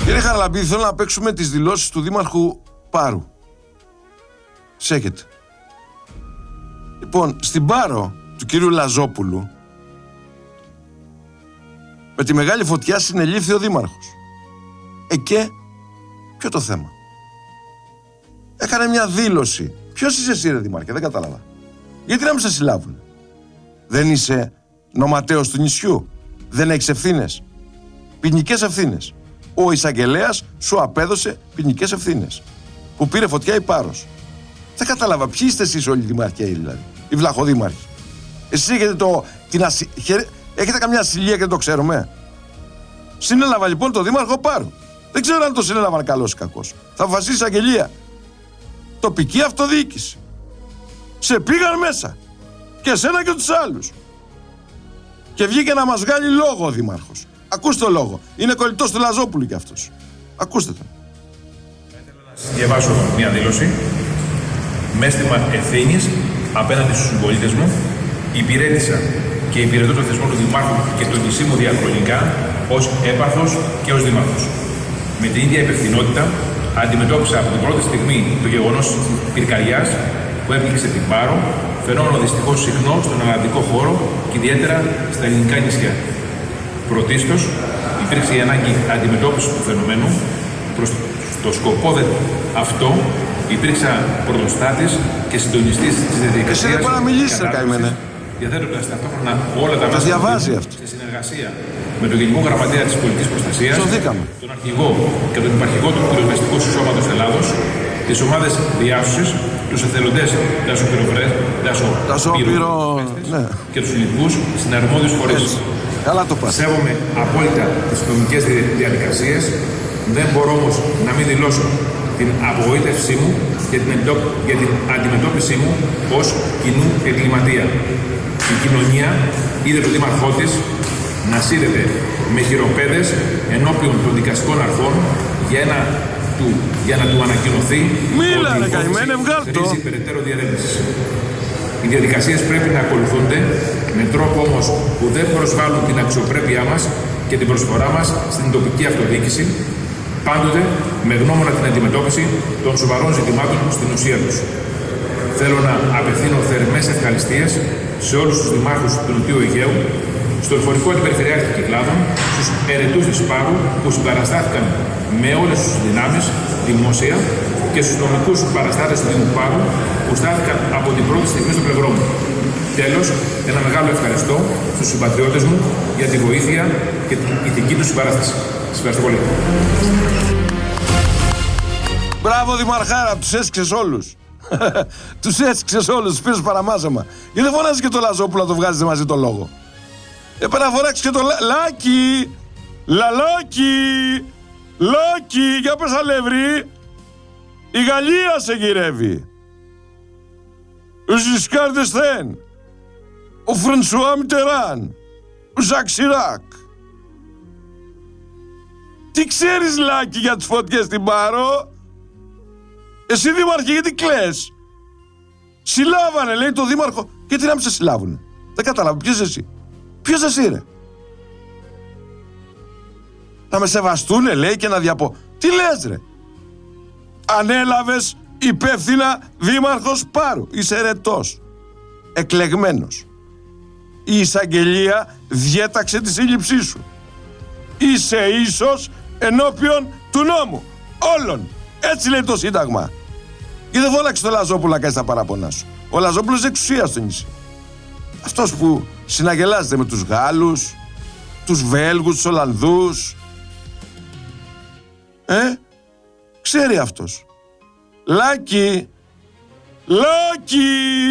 Κύριε Χαραλαμπίδη, θέλω να παίξουμε τις δηλώσεις του Δήμαρχου Πάρου. Σέχετε. Λοιπόν, στην Πάρο του κυρίου Λαζόπουλου, με τη μεγάλη φωτιά συνελήφθη ο Δήμαρχος. Και ποιο το θέμα? Έκανε μια δήλωση. Ποιος είσαι εσύ, ρε Δήμαρχε? Δεν κατάλαβα. Γιατί να μην σε συλλάβουν? Δεν είσαι νοματέος του νησιού? Δεν έχεις ευθύνες? Ποινικές ευθύνες. Ο εισαγγελέας σου απέδωσε ποινικές ευθύνες. Που πήρε φωτιά η Πάρος. Δεν κατάλαβα. Ποιοι είστε εσείς όλοι οι δημαρχαίοι, δηλαδή? Οι βλαχοδήμαρχοι. Εσείς έχετε καμιά ασυλία και δεν το ξέρουμε? Συνέλαβα λοιπόν το Δήμαρχο Πάρου. Δεν ξέρω αν το συνέλαβαν καλός ή κακός. Θα αποφασίσει η εισαγγελία. Τοπική αυτοδιοίκηση. Σε πήγαν μέσα. Και εσένα και τους άλλους. Και βγήκε να μας βγάλει λόγο ο Δήμαρχος. Ακούστε το λόγο. Είναι κολλητός του Λαζόπουλου κι αυτός. Ακούστε τον. Θα ήθελα να σας διαβάσω μια δήλωση. Με αίσθημα ευθύνης απέναντι στους συμπολίτες μου, υπηρέτησα και υπηρετώ το θεσμό του Δημάρχου και το νησί μου διαχρονικά ως έπαρχος και ως Δήμαρχος. Με την ίδια υπευθυνότητα αντιμετώπισα από την πρώτη στιγμή το γεγονός της πυρκαγιάς που έπληξε την Πάρο, φαινόμενο δυστυχώς συχνό στον ελλαδικό χώρο και ιδιαίτερα στα ελληνικά νησιά. Πρωτίστως, υπήρξε η ανάγκη αντιμετώπισης του φαινομένου. Προς το σκοπό αυτό, υπήρξα πρωτοστάτης και συντονιστής της διαδικασίας. Εσύ δεν μπορεί να μιλήσεις, ρε καημένε. Διαθέτοντας ταυτόχρονα όλα τα μέσα σε συνεργασία με τον Γενικό Γραμματέα της Πολιτικής Προστασίας, τον Αρχηγό και τον Υπαρχηγό του Πυροσβεστικού Σώματος Ελλάδος, τις ομάδες διάσωσης, τους εθελοντές και τους λοιπούς συναρμόδιους φορείς. Καλά το πας. Σέβομαι απόλυτα τις νομικές διαδικασίες, δεν μπορώ όμως να μην δηλώσω την απογοήτευσή μου για την αντιμετώπιση μου ως κοινού εγκληματία. Η κοινωνία είδε τον Δήμαρχό της να σύρεται με χειροπέδες ενώπιον των δικαστικών αρχών για να του ανακοινωθεί ότι χρήζει περαιτέρω διερεύνησης. Οι διαδικασίες πρέπει να ακολουθούνται με τρόπο όμως που δεν προσβάλλουν την αξιοπρέπειά μας και την προσφορά μας στην τοπική αυτοδιοίκηση, πάντοτε με γνώμονα την αντιμετώπιση των σοβαρών ζητημάτων στην ουσία τους. Θέλω να απευθύνω θερμές ευχαριστίες σε όλους τους δημάρχους του Νοτιού Αιγαίου, στον φορικό αντιπεριφερειάρχη των Κυκλάδων, στους ερετούς της Πάρου που συμπαραστάθηκαν με όλες τις δυνάμεις δημόσια και στους νομικούς παραστάτες του Δήμου Πάρου που στάθηκαν από την πρώτη στιγμή στο πλευρό μου. Τέλος, ένα μεγάλο ευχαριστώ στους συμπατριώτες μου για τη βοήθεια και την ηθική τους συμπαράσταση. Σας ευχαριστώ πολύ. Μπράβο Δημαρχάρα, τους έσκυξες όλους. Τους έσκυξες όλους, τους πήρες παραμάζεμα. Γιατί δεν φωνάζεις και το Λαζόπουλο να το βγάζετε μαζί το λόγο? Έπρεπε να φωνάξεις και το Λάκη. Λάκη, για πες αλεύρι. Η Γαλλία σε γυρεύει. Ο Ζισκάρ ντ'Εστέν, ο Φρανσουά Μιτεράν, ο Ζακ Σιράκ. Τι ξέρεις, Λάκη, για τις φωτιές στην Πάρο? Εσύ Δήμαρχε, γιατί κλαις? Συλλάβανε, λέει, το Δήμαρχο. Γιατί να μην σε συλλάβουνε? Δεν κατάλαβα, ποιος εσύ? Ποιος εσύ, ρε? Να με σεβαστούνε, λέει, και να διαπώ. Τι λες, ρε? Ανέλαβες υπεύθυνα Δήμαρχος Πάρου. Είσαι ερετός, εκλεγμένος. Η εισαγγελία διέταξε τη σύλληψή σου. Είσαι ίσος ενώπιον του νόμου. Όλων. Έτσι λέει το Σύνταγμα. Και δεν φώναξε το Λαζόπουλο να κάνεις τα παραπονά σου. Ο Λαζόπουλος είναι εξουσία στο νησί. Αυτός που συναγελάζεται με τους Γάλλους, τους Βέλγους, τους Ολλανδούς. Ξέρει αυτός. Λάκη.